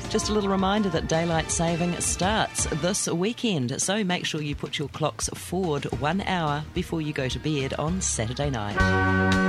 Just a little reminder that daylight saving starts this weekend, so make sure you put your clocks forward 1 hour before you go to bed on Saturday night.